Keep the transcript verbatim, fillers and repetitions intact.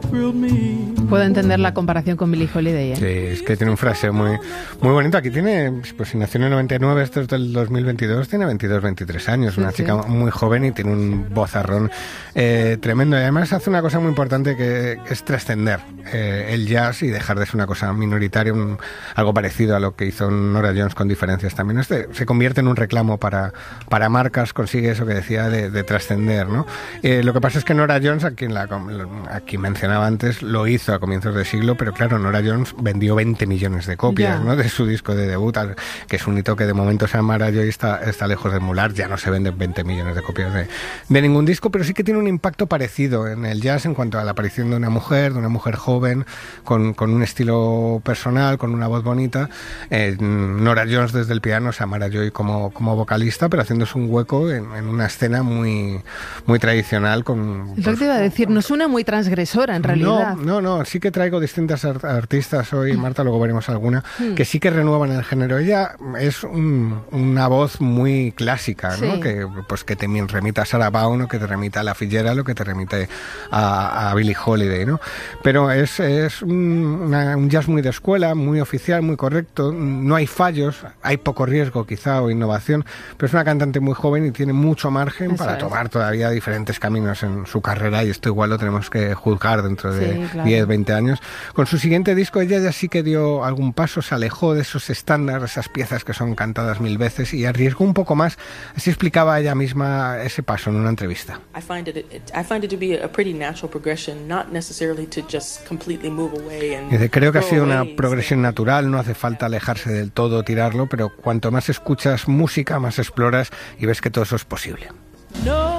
Puedo entender la comparación con Billie Holiday, ¿eh? Sí, es que tiene un fraseo muy, muy bonito. Aquí tiene, pues si nació en el noventa y nueve, esto es del dos mil veintidós, tiene veintidós, veintitrés años, sí, una sí. chica muy joven y tiene un vozarrón eh, tremendo. Y además hace una cosa muy importante que es trascender eh, el jazz y dejar de ser una cosa minoritaria, un, algo parecido a lo que hizo Norah Jones, con diferencias también. Este se convierte en un reclamo para, para marcas, consigue eso que decía de, de trascender, ¿no? Eh, lo que pasa es que Norah Jones, a quien, la, a quien mencionaba antes, lo hizo a comienzos de siglo, pero claro, Norah Jones vendió veinte millones de copias, yeah. ¿no? De su disco de debut, que es un hito que de momento Samara Joy está, está lejos de emular. Ya no se venden veinte millones de copias de, de ningún disco, pero sí que tiene un impacto parecido en el jazz en cuanto a la aparición de una mujer, de una mujer joven, con, con un estilo personal, con una voz bonita. Eh, Norah Jones desde el piano, Samara Joy como, como vocalista, pero haciéndose un hueco en, en una escena muy, muy tradicional. Con, Lo que te iba a decir, no suena muy transgresora en realidad. No, no, no, sí que traigo distintas art- artistas hoy, Marta, luego veremos alguna, mm. que sí que renuevan el género. Ella es un, una voz muy clásica, ¿no? Sí. Que, pues, que te remita a Sarah Vaughan, o que te remita a La Fitzgerald, o que te remite a, a Billie Holiday, ¿no? Pero es, es un, una, un jazz muy de escuela, muy oficial, muy correcto, no hay fallos, hay poco riesgo quizá o innovación, pero es una cantante muy joven y tiene mucho margen Eso para es. tomar todavía diferentes caminos en su carrera, y esto igual lo tenemos que juzgar dentro de sí, claro. diez, veinte años. Con su siguiente disco ella ya sí que dio algún paso, se alejó de esos estándares, esas piezas que son cantadas mil veces, y arriesgó un poco más. Así explicaba ella misma ese paso en una entrevista. Dice, creo que ha sido una progresión natural, no hace falta alejarse del todo, tirarlo, pero cuanto más escuchas música, más exploras y ves que todo eso es posible.